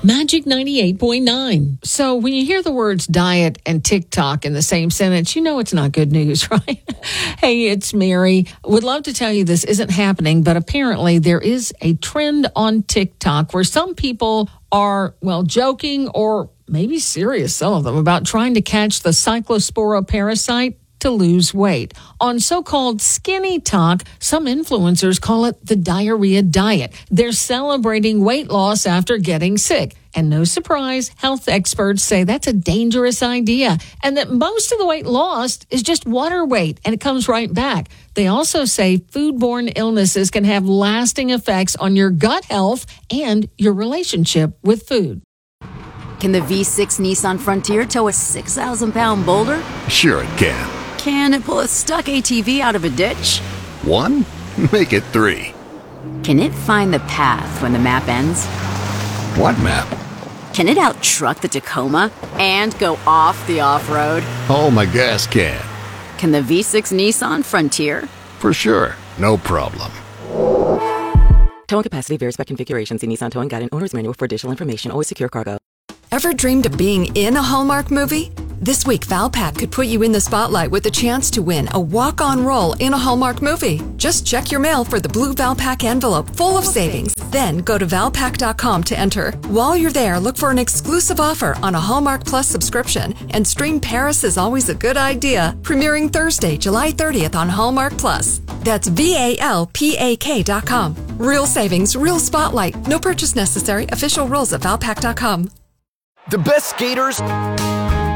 Magic 98.9. So when you hear the words diet and TikTok in the same sentence, you know it's not good news, right? Hey, it's Mary. Would love to tell you this isn't happening, but apparently there is a trend on TikTok where some people are, joking or maybe serious, some of them, about trying to catch the cyclospora parasite to lose weight. On so-called skinny talk, some influencers call it the diarrhea diet. They're celebrating weight loss after getting sick. And no surprise, health experts say that's a dangerous idea and that most of the weight lost is just water weight and it comes right back. They also say foodborne illnesses can have lasting effects on your gut health and your relationship with food. Can the V6 Nissan Frontier tow a 6,000-pound boulder? Sure it can. Can it pull a stuck ATV out of a ditch? 1? Make it 3. Can it find the path when the map ends? What map? Can it out-truck the Tacoma and go off the off-road? Oh, my gas can. Can the V6 Nissan Frontier? For sure. No problem. Towing capacity varies by configuration. See Nissan Towing Guide and Owner's Manual for additional information. Always secure cargo. Ever dreamed of being in a Hallmark movie? This week, Valpak could put you in the spotlight with a chance to win a walk-on role in a Hallmark movie. Just check your mail for the blue Valpak envelope full of savings. Then go to Valpak.com to enter. While you're there, look for an exclusive offer on a Hallmark Plus subscription and stream Paris is Always a Good Idea, premiering Thursday, July 30th on Hallmark Plus. That's VALPAK.com. Real savings, real spotlight. No purchase necessary. Official rules at Valpak.com. The best skaters